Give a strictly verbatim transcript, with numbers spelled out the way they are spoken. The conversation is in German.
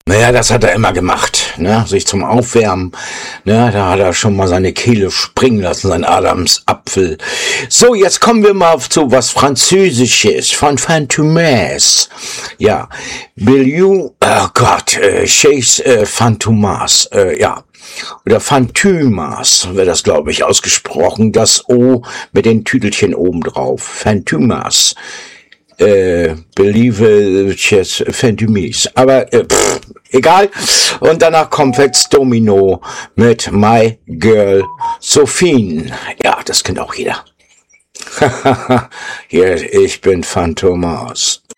Naja, das hat er immer gemacht, ne? Sich zum Aufwärmen, ne? Da hat er schon mal seine Kehle springen lassen, sein Adamsapfel. So, jetzt kommen wir mal zu was Französisches von Fantomas. Ja, Will you, oh Gott, äh, Chase äh, Fantomas, äh, ja. Oder Phantomas wird das, glaube ich, ausgesprochen. Das O mit den Tüdelchen oben drauf. Phantomas. Äh, Believe Chess Phantomies. Aber äh, pff, egal. Und danach kommt jetzt Domino mit My Girl Sophie. Ja, das kennt auch jeder. Hier, ich bin Phantomas.